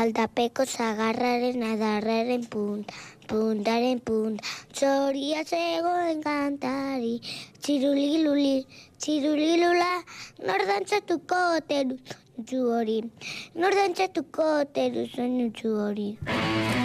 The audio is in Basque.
aldapeko zagarraren adarraren puntaren punt. Zoria zegoen kantari, txiruliluli, txirulilula, nor dantzatuko ote du hori, nor dantzatuko ote du soinu hori.